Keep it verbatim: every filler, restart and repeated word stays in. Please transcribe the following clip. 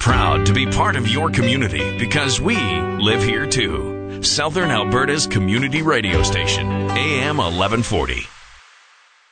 Proud to be part of your community because we live here too. Southern Alberta's community radio station, A M eleven forty.